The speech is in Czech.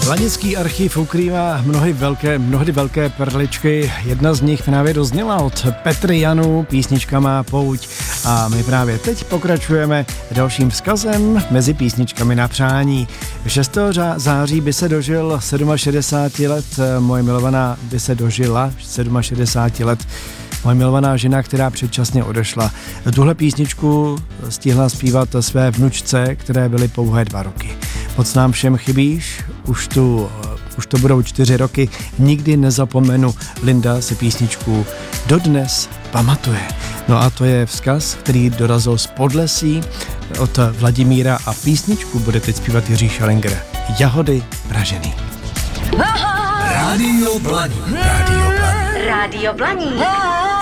Blanický archiv ukrývá mnohdy velké perličky. Jedna z nich právě dozněla od Petry Janu, písnička Má pouť. A my právě teď pokračujeme dalším vzkazem mezi písničkami na přání. 6. září by se dožil 67 let, moje milovaná by se dožila 67 let. Moje milovaná žena, která předčasně odešla. Tuhle písničku stihla zpívat své vnučce, které byly pouhé 2 roky. Moc nám všem chybíš, už to budou 4 roky, nikdy nezapomenu, Linda si písničku dodnes pamatuje. No a to je vzkaz, který dorazil z Podlesí od Vladimíra a písničku bude teď zpívat Jiří Šalinger. Jahody pražený. Rádio Blaník. Rádio Blaník.